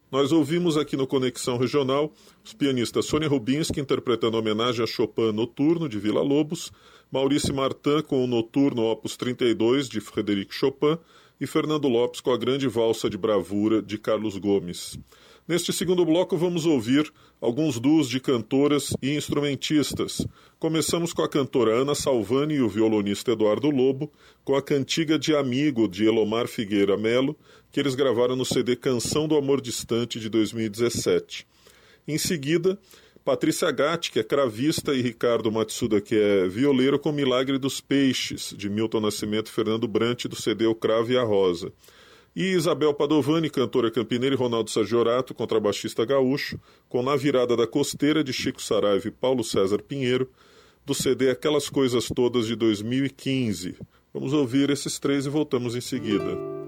Nós ouvimos aqui no Conexão Regional os pianistas Sônia Rubinski interpretando homenagem a Chopin Noturno, de Villa-Lobos, Maurice Martin com o Noturno Opus 32, de Frédéric Chopin, e Fernando Lopes com a Grande Valsa de Bravura, de Carlos Gomes. Neste segundo bloco vamos ouvir alguns duos de cantoras e instrumentistas. Começamos com a cantora Ana Salvani e o violonista Eduardo Lobo, com a Cantiga de Amigo, de Elomar Figueira Melo, que eles gravaram no CD Canção do Amor Distante, de 2017. Em seguida, Patrícia Gatti, que é cravista, e Ricardo Matsuda, que é violeiro, com Milagre dos Peixes, de Milton Nascimento e Fernando Brant, do CD O Cravo e a Rosa. E Isabel Padovani, cantora campineira, e Ronaldo Sagiorato, contrabaixista gaúcho, com Na Virada da Costeira, de Chico Saraiva e Paulo César Pinheiro, do CD Aquelas Coisas Todas, de 2015. Vamos ouvir esses três e voltamos em seguida.